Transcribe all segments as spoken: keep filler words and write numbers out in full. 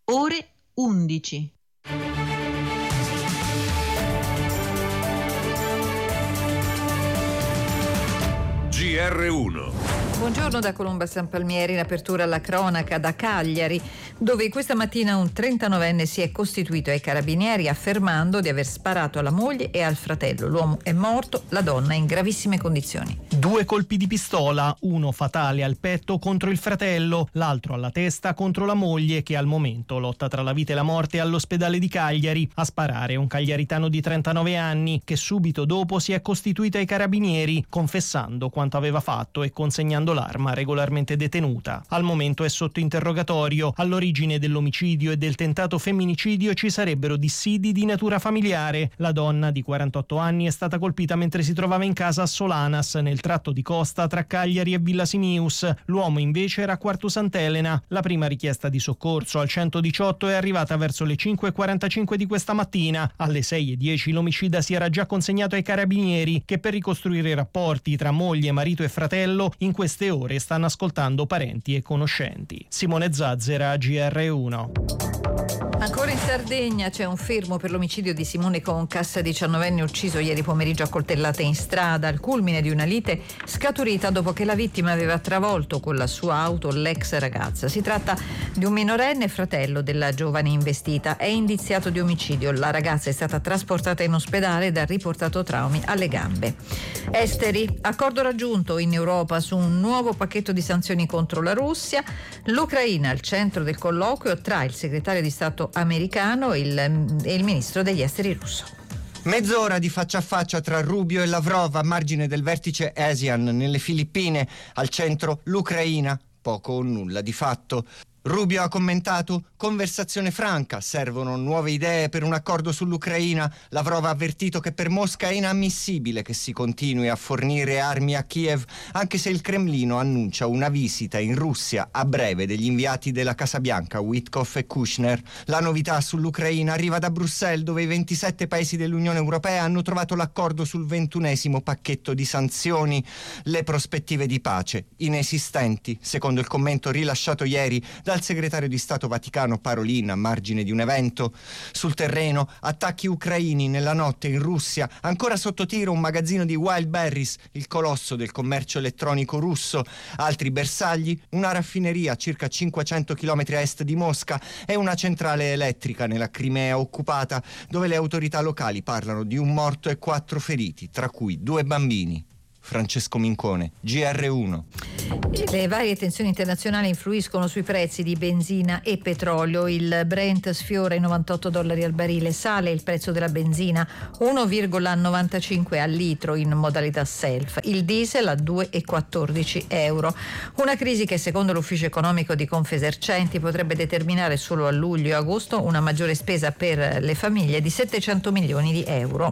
ore undici. G R uno. Buongiorno da Colomba San Palmieri, in apertura alla cronaca da Cagliari, dove questa mattina un trentanovenne si è costituito ai carabinieri affermando di aver sparato alla moglie e al fratello. L'uomo è morto, la donna è in gravissime condizioni. Due colpi di pistola, uno fatale al petto contro il fratello, l'altro alla testa contro la moglie, che al momento lotta tra la vita e la morte all'ospedale di Cagliari. A sparare un cagliaritano di trentanove anni, che subito dopo si è costituito ai carabinieri, confessando quanto aveva fatto e consegnando l'arma regolarmente detenuta. Al momento è sotto interrogatorio. All'origine dell'omicidio e del tentato femminicidio ci sarebbero dissidi di natura familiare. La donna di quarantotto anni è stata colpita mentre si trovava in casa a Solanas, nel tratto di costa tra Cagliari e Villa Simius. L'uomo invece era a Quartu Sant'Elena. La prima richiesta di soccorso al centodiciotto è arrivata verso le cinque e quarantacinque di questa mattina. Alle sei e dieci l'omicida si era già consegnato ai carabinieri, che per ricostruire i rapporti tra moglie, marito e fratello in queste ore stanno ascoltando parenti e conoscenti. Simone Zazzera, G R uno. Ancora in Sardegna c'è un fermo per l'omicidio di Simone Concas, diciannovenne ucciso ieri pomeriggio a coltellate in strada, al culmine di una lite scaturita dopo che la vittima aveva travolto con la sua auto l'ex ragazza. Si tratta di un minorenne, fratello della giovane investita. È indiziato di omicidio. La ragazza è stata trasportata in ospedale ed ha riportato traumi alle gambe. Esteri, accordo raggiunto in Europa su un nuovo pacchetto di sanzioni contro la Russia. L'Ucraina al centro del colloquio tra il segretario di Stato americano e il, e il ministro degli esteri russo. Mezz'ora di faccia a faccia tra Rubio e Lavrov a margine del vertice ASEAN nelle Filippine, al centro l'Ucraina, poco o nulla di fatto. Rubio ha commentato: conversazione franca, servono nuove idee per un accordo sull'Ucraina. Lavrov ha avvertito che per Mosca è inammissibile che si continui a fornire armi a Kiev, anche se il Cremlino annuncia una visita in Russia a breve degli inviati della Casa Bianca Witkoff e Kushner. La novità sull'Ucraina arriva da Bruxelles, dove i ventisette paesi dell'Unione Europea hanno trovato l'accordo sul ventunesimo pacchetto di sanzioni. Le prospettive di pace inesistenti, secondo il commento rilasciato ieri dal segretario di Stato Vaticano Parolin a margine di un evento. Sul terreno, attacchi ucraini nella notte in Russia, ancora sotto tiro un magazzino di Wildberries, il colosso del commercio elettronico russo. Altri bersagli, una raffineria a circa cinquecento chilometri a est di Mosca e una centrale elettrica nella Crimea occupata, dove le autorità locali parlano di un morto e quattro feriti, tra cui due bambini. Francesco Mincone, G R uno. Le varie tensioni internazionali influiscono sui prezzi di benzina e petrolio. Il Brent sfiora i novantotto dollari al barile, sale il prezzo della benzina uno virgola novantacinque al litro in modalità self, il diesel a due virgola quattordici euro. Una crisi che secondo l'ufficio economico di Confesercenti potrebbe determinare solo a luglio e agosto una maggiore spesa per le famiglie di settecento milioni di euro.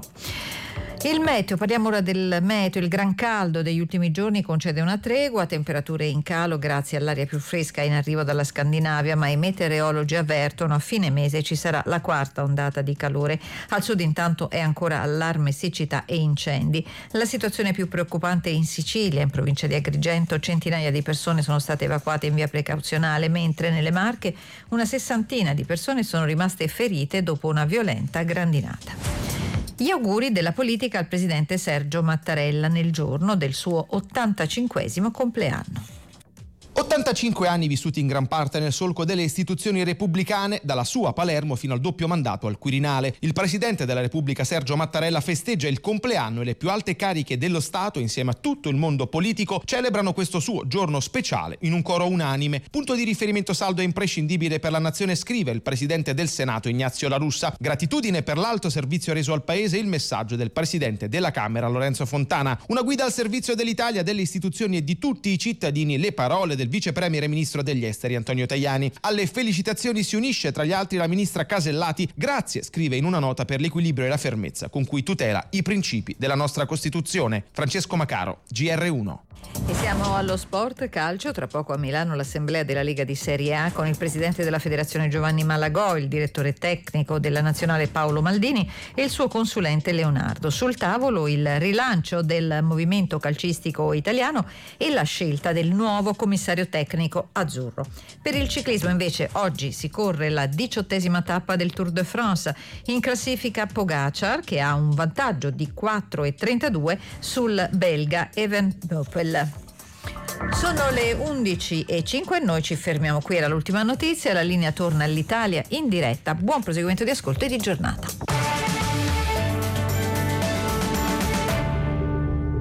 Il meteo, parliamo ora del meteo. Il gran caldo degli ultimi giorni concede una tregua, temperature in calo grazie all'aria più fresca in arrivo dalla Scandinavia, ma i meteorologi avvertono a fine mese ci sarà la quarta ondata di calore. Al sud intanto è ancora allarme siccità e incendi. La situazione più preoccupante è in Sicilia, in provincia di Agrigento centinaia di persone sono state evacuate in via precauzionale, mentre nelle Marche una sessantina di persone sono rimaste ferite dopo una violenta grandinata. Gli auguri della politica al presidente Sergio Mattarella nel giorno del suo ottantacinquesimo compleanno. ottantacinque anni vissuti in gran parte nel solco delle istituzioni repubblicane, dalla sua Palermo fino al doppio mandato al Quirinale. Il presidente della Repubblica Sergio Mattarella festeggia il compleanno e le più alte cariche dello Stato, insieme a tutto il mondo politico, celebrano questo suo giorno speciale in un coro unanime. Punto di riferimento saldo e imprescindibile per la nazione, scrive il presidente del Senato Ignazio La Russa. Gratitudine per l'alto servizio reso al paese, il messaggio del presidente della Camera Lorenzo Fontana. Una guida al servizio dell'Italia, delle istituzioni e di tutti i cittadini, le parole del vice premier e ministro degli esteri Antonio Tajani. Alle felicitazioni si unisce tra gli altri la ministra Casellati. Grazie, scrive in una nota, per l'equilibrio e la fermezza con cui tutela i principi della nostra Costituzione. Francesco Macaro, G R uno. E siamo allo sport calcio, tra poco a Milano l'assemblea della Lega di Serie A con il presidente della federazione Giovanni Malagò, il direttore tecnico della nazionale Paolo Maldini e il suo consulente Leonardo. Sul tavolo il rilancio del movimento calcistico italiano e la scelta del nuovo commissario tecnico azzurro. Per il ciclismo invece oggi si corre la diciottesima tappa del Tour de France. In classifica Pogacar che ha un vantaggio di quattro e trentadue sul belga Evenepoel. Sono le undici e cinque, noi ci fermiamo qui, era l'ultima notizia, la linea torna all'Italia in diretta. Buon proseguimento di ascolto e di giornata.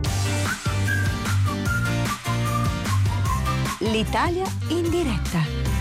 L'Italia in diretta.